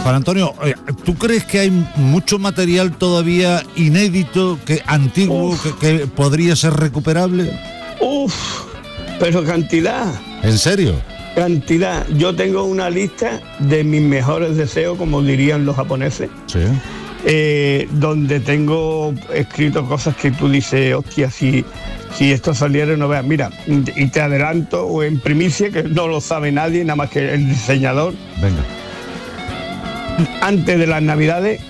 Juan Antonio, ¿tú crees que hay mucho material todavía inédito, antiguo, que podría ser recuperable? Pero cantidad. ¿En serio? Cantidad. Yo tengo una lista de mis mejores deseos, como dirían los japoneses. Sí. Donde tengo escrito cosas que tú dices, hostia, si esto saliera, no veas. Mira, y te adelanto, o en primicia, que no lo sabe nadie, nada más que el diseñador. Venga. Antes de las Navidades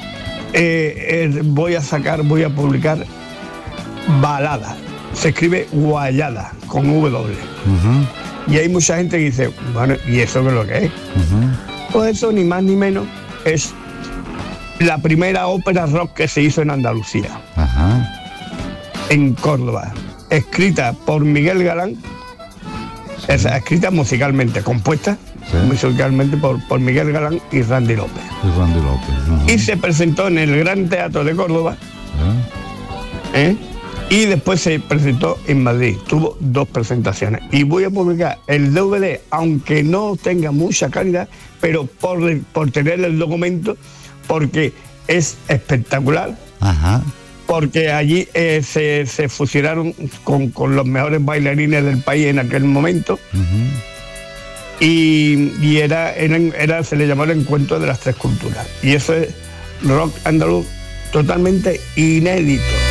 voy a publicar Balada. Se escribe Guayada, con W. Uh-huh. Y hay mucha gente que dice, bueno, ¿y eso qué es lo que es? Uh-huh. Pues eso, ni más ni menos, es la primera ópera rock que se hizo en Andalucía. Uh-huh. En Córdoba. Escrita por Miguel Galán. Sí. Escrita musicalmente, compuesta musicalmente por Miguel Galán y Randy López. Uh-huh. Y se presentó en el Gran Teatro de Córdoba. Y después se presentó en Madrid. Tuvo 2 presentaciones. Y voy a publicar el DVD, aunque no tenga mucha calidad, pero por tener el documento, porque es espectacular. Ajá. Porque allí se fusionaron con los mejores bailarines del país en aquel momento. Uh-huh. Y se le llamó el encuentro de las 3 culturas. Y eso es rock andaluz totalmente inédito.